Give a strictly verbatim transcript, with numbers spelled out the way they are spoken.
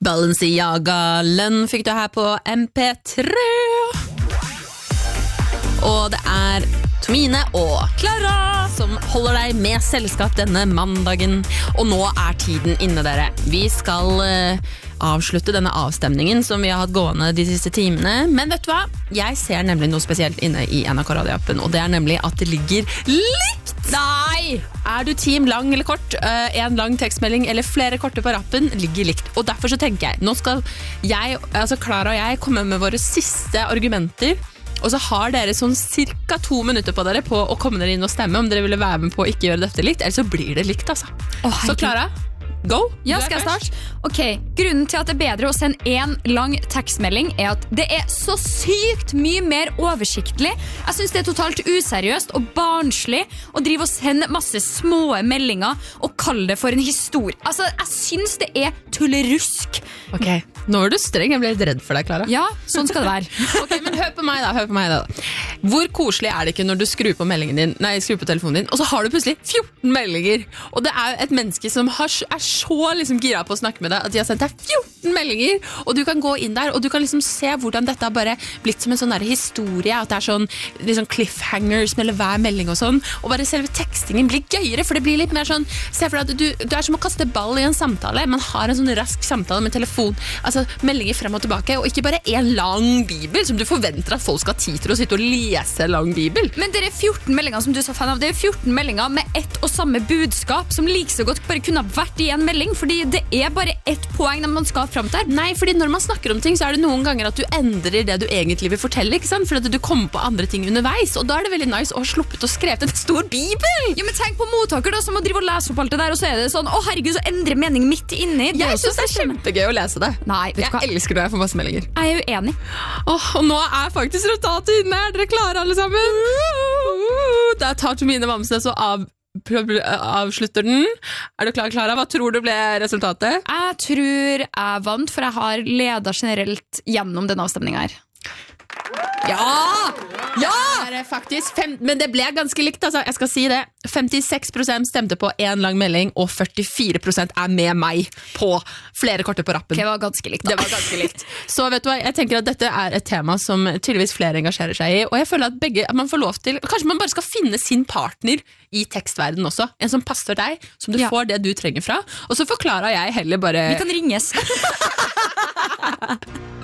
Balenciaga-lønn fikk du her på M P tre. Og det er Tomine og Clara som holder deg med selskap denne mandagen. Og nå er tiden inne, dere. Vi skal uh, avslutte denne avstemningen som vi har hatt gående de siste timene. Men vet du hva? Jeg ser nemlig noe spesielt inne i N R K Radio-appen, og det er nemlig at det ligger likt. Nei! Er du team lang eller kort, uh, en lang tekstmelding eller flere korte på rappen, ligger likt. Og derfor så tenker jeg, nå skal jeg, altså Clara og jeg, komme med våre siste argumenter. Og så har dere sånn cirka to minutter på dere på å komme dere inn og stemme om dere ville være med på å ikke gjøre dette likt, eller så blir det likt, altså. Oh, så Clara, go! Ja, skal jeg starte? Ok, grunnen til at det er bedre å sende en lang tekstmelding er at det er så sykt mye mer oversiktlig. Jeg synes det er totalt useriøst og barnslig å drive og sende masse små meldinger og kalle det for en historie. Altså, jeg synes det er tullerusk. Ok, nå er du streng, jeg ble litt redd for deg, Clara. Ja, sånn skal det være. Ok, men hør på meg da, hør på meg da. Hvor koselig er det ikke når du skrur på meldingen din, nei, skrur på telefonen din, og så har du plutselig fjorten meldinger, og det er et menneske som har, er så liksom gira på å snakke med deg, at de har sendt deg fjorten meldinger, og du kan gå inn der, og du kan liksom se hvordan dette har bare blitt som en sånn der historie, at det er sånn liksom cliffhangers mellom hver melding og sånn, og bare selve tekstingen blir gøyere, for det blir litt mer sånn, se for deg at du, du er som å kaste ball i en samtale, man har en sånn rask samtale med telefon, altså meldinger frem og tilbake, og ikke bare en lang bibel, som du forventer at folk skal ha tid til å sitte og lese lang bibel. Men det er fjorten meldinger som du sa fan av, det er fjorten meldinger med ett og samme budskap, som like så godt bare kunne ha vært i en melding, fordi det er bare ett poeng når man skal frem til. Nei, fordi når man snakker om ting, så er det noen ganger at du endrer det du egentlig vil fortelle, ikke sant? Fordi at du kommer på andre ting underveis, og da er det veldig nice å ha sluppet og skrevet en stor bibel. Ja, men tenk på mottaker da, som må drive og lese opp alt det der, og så er det sånn, å herregud, så endrer mening midt inni. Jeg synes det er kjempegøy å lese det. Nei, vet du hva? Jeg elsker det, jeg får masse meldinger. Jeg er jo enig. Åh, og nå er faktisk resultatet inne, er dere klare alle sammen? Der tar Tomine Vamsnes og av avslutter den. Er du klar, Clara? Hva tror du ble resultatet? Jeg tror jeg vant, for jeg har ledet generelt gjennom denne avstemningen her. Ja! Ja! Det er faktisk fem, men det ble ganske likt, altså. Jeg skal si det. femtiseks prosent stemte på en lang melding, og førtifire prosent er med meg på flere korte på rappen. Det var ganske likt, da. Det var ganske likt. Så vet du hva, jeg tenker at dette er et tema som tydeligvis flere engasjerer seg i, og jeg føler at begge, at man får lov til, kanskje man bare skal finne sin partner i tekstverden også, en som passer deg, som du ja. får det du trenger fra, og så forklarer jeg heller bare... Vi kan ringes.